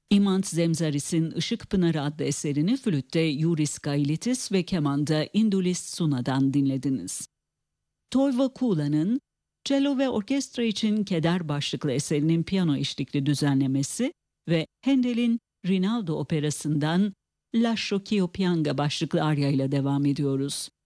İmant Zemzaris'in Işık Pınarı adlı eserini flütte Yuris Gailitis ve kemanda Indulis Suna'dan dinlediniz. Toivo Kula'nın cello ve orkestra için Keder başlıklı eserinin piyano eşlikli düzenlemesi ve Handel'in Rinaldo operasından Lascio ch'io pianga başlıklı arya ile devam ediyoruz.